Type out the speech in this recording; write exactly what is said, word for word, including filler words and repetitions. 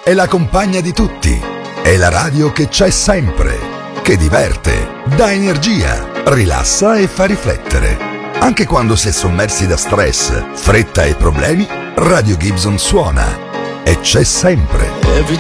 è la compagna di tutti, è la radio che c'è sempre, che diverte, dà energia, rilassa e fa riflettere. Anche quando si è sommersi da stress, fretta e problemi, Radio Gibson suona e c'è sempre. Every